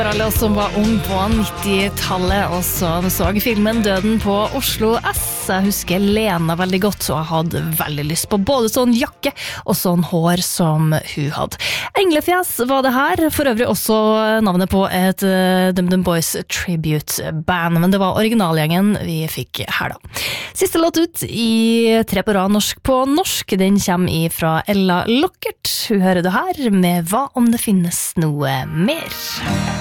Alle oss som var ung på 90-tallet og så filmen Døden på Oslo S. Jeg husker Lena veldig godt, og jeg hadde veldig lyst på både sånn jakke og sånn hår som hun hadde. Englefjes var det her, for øvrig også navnet på et DumDum Boys tribute-band, men det var originalgjengen vi fikk her da. Siste låt ut i 3 på rad norsk på norsk, den kommer fra Ella Lockert. Hun hører det her med Hva om det finnes noe mer?